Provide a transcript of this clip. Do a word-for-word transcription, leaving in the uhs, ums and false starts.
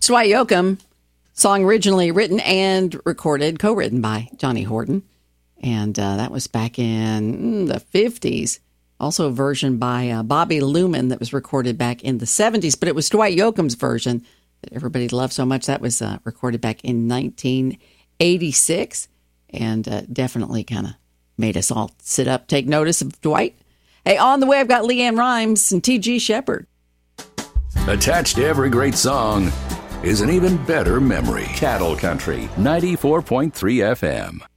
It's Dwight Yoakam. Song originally written and recorded, co-written by Johnny Horton. And uh, that was back in mm, the fifties. Also a version by uh, Bobby Luman that was recorded back in the seventies. But it was Dwight Yoakam's version that everybody loved so much. That was uh, recorded back in nineteen eighty-six. And uh, definitely kind of made us all sit up, take notice of Dwight. Hey, on the way, I've got Leanne Rimes and T G Shepherd. Attached to every great song is an even better memory. Cattle Country, ninety-four point three F M.